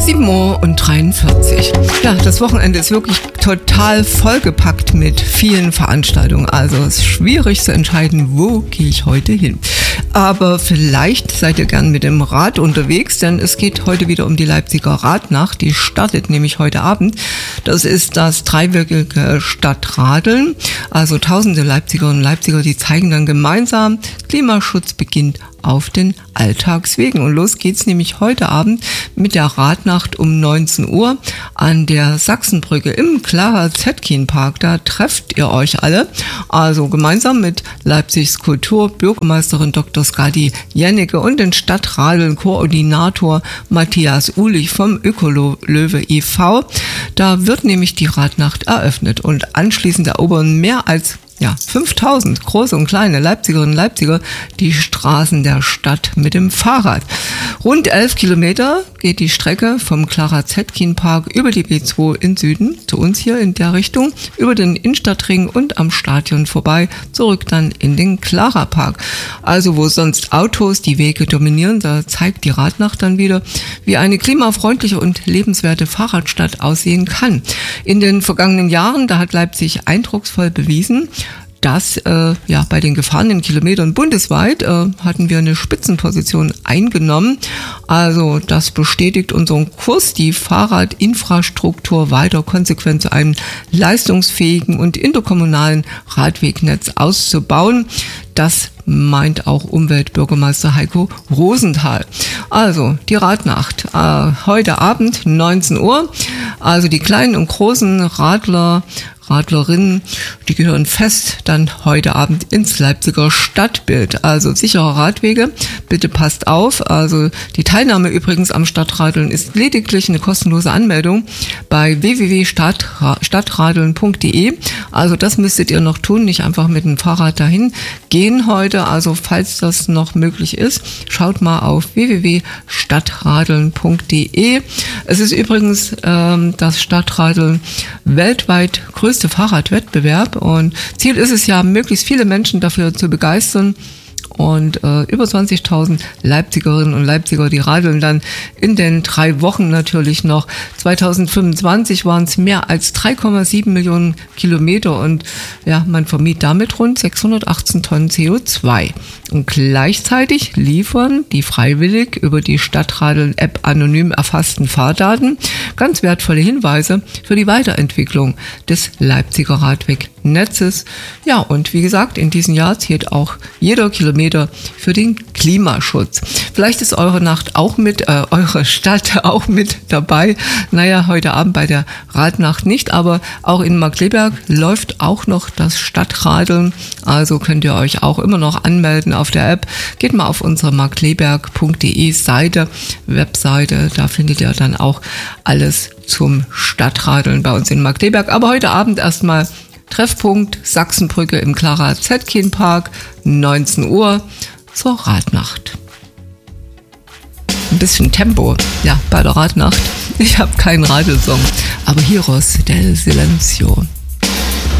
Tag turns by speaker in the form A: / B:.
A: 7:43 Uhr. Ja, das Wochenende ist wirklich total vollgepackt mit vielen Veranstaltungen. Also es ist schwierig zu entscheiden, wo gehe ich heute hin. Aber vielleicht seid ihr gern mit dem Rad unterwegs, denn es geht heute wieder um die Leipziger Radnacht. Die startet nämlich heute Abend. Das ist das dreiwöchige Stadtradeln. Also tausende Leipzigerinnen und Leipziger, die zeigen dann gemeinsam, Klimaschutz beginnt auf den Alltagswegen. Und los geht's nämlich heute Abend mit der Radnacht um 19 Uhr an der Sachsenbrücke im Clara-Zetkin-Park. Da trefft ihr euch alle. Also gemeinsam mit Leipzigs Kulturbürgermeisterin Dr. Skadi Jennecke und den Stadtradeln-Koordinator Matthias Uhlich vom Ökolöwe e.V. Da wird nämlich die Radnacht eröffnet und anschließend erobern mehr als 5000 große und kleine Leipzigerinnen und Leipziger die Straßen der Stadt mit dem Fahrrad. Rund 11 Kilometer geht die Strecke vom Clara-Zetkin-Park über die B2 in Süden, zu uns hier in der Richtung, über den Innenstadtring und am Stadion vorbei, zurück dann in den Clara-Park. Also wo sonst Autos die Wege dominieren, da zeigt die Radnacht dann wieder, wie eine klimafreundliche und lebenswerte Fahrradstadt aussehen kann. In den vergangenen Jahren, da hat Leipzig eindrucksvoll bewiesen, dass bei den gefahrenen Kilometern bundesweit hatten wir eine Spitzenposition eingenommen. Also das bestätigt unseren Kurs, die Fahrradinfrastruktur weiter konsequent zu einem leistungsfähigen und interkommunalen Radwegnetz auszubauen. Das meint auch Umweltbürgermeister Heiko Rosenthal. Also die Radnacht, heute Abend 19 Uhr. Also die kleinen und großen Radlerinnen, die gehören fest dann heute Abend ins Leipziger Stadtbild. Also sichere Radwege, bitte passt auf. Also die Teilnahme übrigens am Stadtradeln ist lediglich eine kostenlose Anmeldung bei www.stadtradeln.de. Also das müsstet ihr noch tun, nicht einfach mit dem Fahrrad dahin gehen heute. Also falls das noch möglich ist, schaut mal auf www.stadtradeln.de. Es ist übrigens das Stadtradeln weltweit größte Fahrradwettbewerb und Ziel ist es ja, möglichst viele Menschen dafür zu begeistern. Und über 20.000 Leipzigerinnen und Leipziger, die radeln dann in den 3 Wochen natürlich noch. 2025 waren es mehr als 3,7 Millionen Kilometer und man vermied damit rund 618 Tonnen CO2. Und gleichzeitig liefern die freiwillig über die Stadtradeln-App anonym erfassten Fahrdaten ganz wertvolle Hinweise für die Weiterentwicklung des Leipziger Radwegnetzes. Ja, und wie gesagt, in diesem Jahr zählt auch jeder Kilometer für den Klimaschutz. Vielleicht ist eure Stadt auch mit dabei. Heute Abend bei der Radnacht nicht, aber auch in Markkleeberg läuft auch noch das Stadtradeln. Also könnt ihr euch auch immer noch anmelden auf der App. Geht mal auf unsere markkleeberg.de Webseite. Da findet ihr dann auch alles zum Stadtradeln bei uns in Markkleeberg. Aber heute Abend erstmal Treffpunkt Sachsenbrücke im Clara-Zetkin-Park, 19 Uhr zur Radnacht. Ein bisschen Tempo, bei der Radnacht. Ich habe keinen Radelsong, aber Heroes del Silencio.